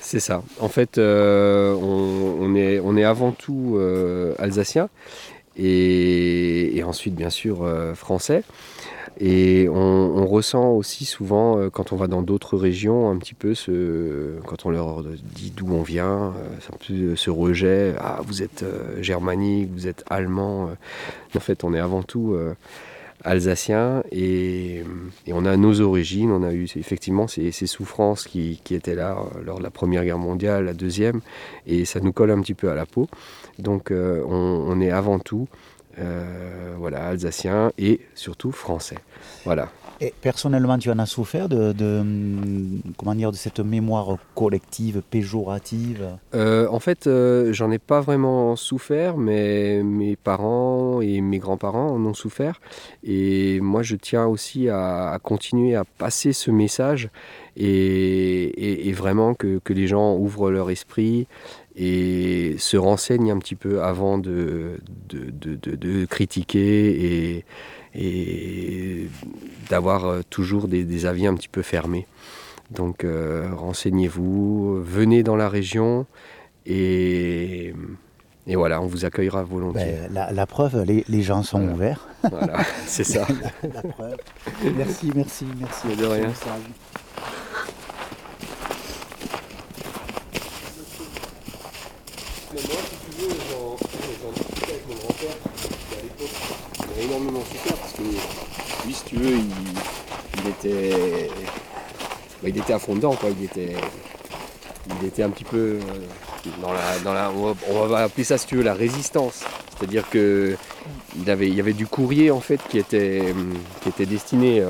C'est ça. En fait, on est avant tout alsacien et ensuite, bien sûr, français. Et on ressent aussi souvent, quand on va dans d'autres régions, un petit peu quand on leur dit d'où on vient, c'est un peu ce rejet. Ah, vous êtes germanique, vous êtes allemand. En fait, on est avant tout alsacien et on a nos origines. On a eu effectivement ces souffrances qui étaient là lors de la Première Guerre mondiale, la Deuxième, et ça nous colle un petit peu à la peau. Donc on est avant tout voilà, alsacien et surtout français. Voilà. Et personnellement, tu en as souffert comment dire, de cette mémoire collective, péjorative? En fait, j'en ai pas vraiment souffert, mais mes parents et mes grands-parents en ont souffert. Et moi, je tiens aussi à continuer à passer ce message et vraiment que les gens ouvrent leur esprit et se renseignent un petit peu avant de critiquer et d'avoir toujours des avis un petit peu fermés. Donc renseignez-vous, venez dans la région et, et voilà, on vous accueillera volontiers. Ben, la preuve, les gens sont Voilà, ouverts. voilà, c'est ça. La preuve. Merci, merci, merci De pour ce rien. message. Mais moi, si tu veux, j'en discutais avec mon grand-père, qui à l'époque, il a énormément souffert parce que lui, si tu veux, il était à fond dedans, quoi. Il était un petit peu on va appeler ça, si tu veux, la résistance. C'est-à-dire que il y avait du courrier en fait qui était destiné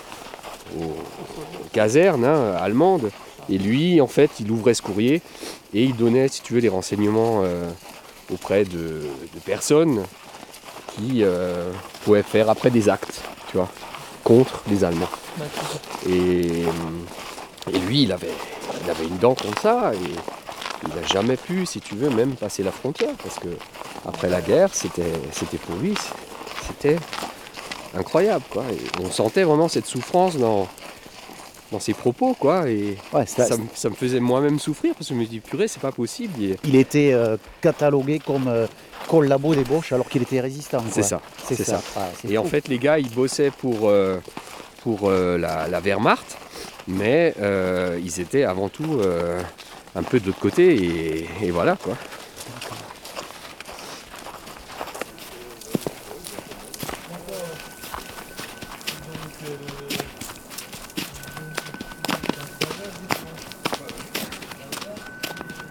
aux casernes allemandes. Et lui, en fait, il ouvrait ce courrier et il donnait, si tu veux, des renseignements auprès de personnes qui pouvaient faire après des actes, tu vois, contre les Allemands. Et lui, il avait une dent contre ça et il n'a jamais pu, si tu veux, même passer la frontière parce que après la guerre, c'était pour lui, c'était incroyable, quoi. Et on sentait vraiment cette souffrance dans ses propos, quoi. Et Ouais, ça me faisait moi-même souffrir parce que je me dis, purée, c'est pas possible. il était catalogué comme collabo d'ébauche alors qu'il était résistant. C'est Quoi. ça, C'est c'est ça. Ah, c'est Et en fou. fait, les gars, ils bossaient pour la Wehrmacht, mais ils étaient avant tout un peu de l'autre côté, et voilà, quoi.